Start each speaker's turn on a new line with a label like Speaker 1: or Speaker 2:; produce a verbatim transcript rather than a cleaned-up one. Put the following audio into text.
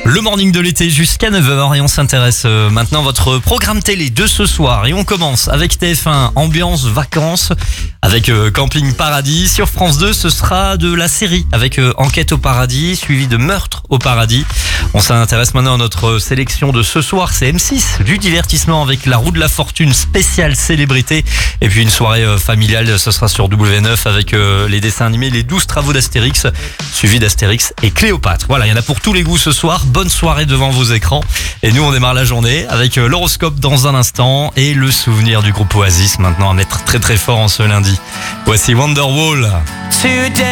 Speaker 1: Le morning de l'été jusqu'à neuf heures et on s'intéresse euh, maintenant à votre programme télé de ce soir. Et on commence avec T F un, ambiance vacances avec euh, Camping Paradis. Sur France deux, ce sera de la série avec euh, Enquête au paradis, suivi de Meurtre au paradis. On s'intéresse maintenant à notre sélection de ce soir, c'est M six, du divertissement avec La Roue de la Fortune spéciale célébrité. Et puis une soirée euh, familiale, ce sera sur W neuf avec euh, les dessins animés, les douze travaux d'Astérix, suivi d'Astérix et Cléopâtre. Voilà, il y en a pour tous les goûts ce soir. Bonne soirée devant vos écrans. Et nous, on démarre la journée avec euh, l'horoscope dans un instant et le souvenir du groupe Oasis maintenant à mettre très très fort en ce lundi. Voici Wonderwall.